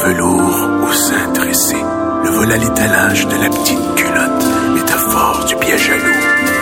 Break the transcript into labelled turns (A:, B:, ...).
A: velours aux seins dressés, le vol à l'étalage de la petite culotte, métaphore du piège à loup.